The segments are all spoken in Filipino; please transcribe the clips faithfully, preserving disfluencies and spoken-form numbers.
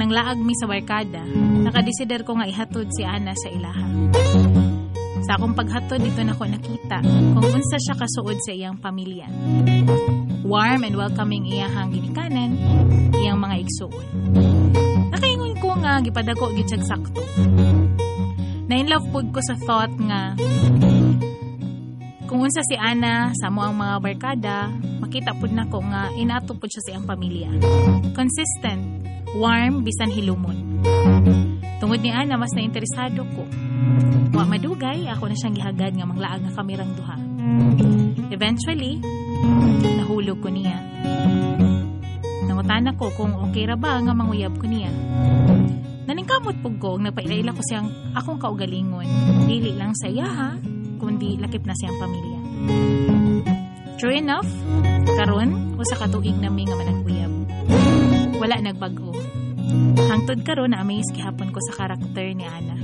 nang laag mi sa barkada, nakadesider ko nga ihatod si Ana sa ilaha. Sa akong paghatod, dito na ko nakita kung unsa siya kasuod sa iyang pamilya. Warm and welcoming iyahang ginikanan, iyang mga igsuon. Nakaingon ko nga, gipadako gitsag sakto. Na-inlove pod ko sa thought nga, kung unsa si Ana sa mo ang mga barkada, makita pod nako nga inato pod siya sa iyang pamilya. Consistent, warm, bisan hilumon. Tungod ni Ana, mas nainteresado ko. Wa madugay, ako na siyang gihagad nga manglaag nga kamirang duha. Eventually, nahulog ko niya. Nangutan ako kung okay ra ba nga manguyab ko niya. Naningkamot po ko, nagpailaila ko siyang akong kaugalingon. Dili lang sa iya ha, kundi lakip na siyang pamilya. True enough, karon usa ka tuig na mi nga managuyab. Wala nagbago. Hangtod karon na amaze gihapon ko sa karakter ni Ana.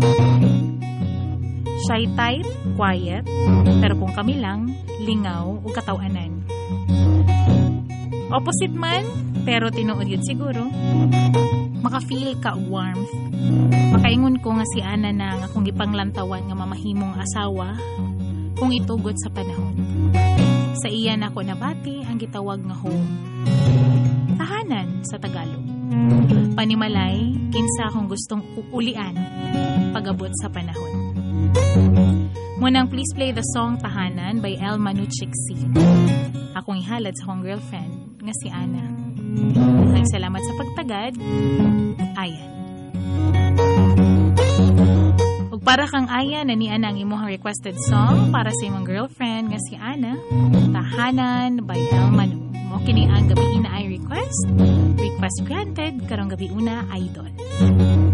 Shy type, quiet, pero kung kami lang, lingaw o katawanan. Opposite man, pero tinuod yun siguro. Maka-feel ka warmth. Makaingon ko nga si Ana na nga kung gipanglantawan nga mamahimong asawa kung itugot sa panahon. Sa iya na ko nabati ang gitawag nga home. Tahanan sa Tagalog. Panimalay, kinsa akong gustong uulian pag-abot sa panahon. Munang please play the song Tahanan by El Manuchiksi. Akong ihalad sa akong girlfriend nga si Ana. Maraming salamat sa pagtagad. Ayan. Ug para kang Ayan, na ni Ana ang imong requested song para sa imong girlfriend nga si Ana, Tahanan by El Manu. Mo kini ang gabi na ay request. Request granted karong gabi una, idol.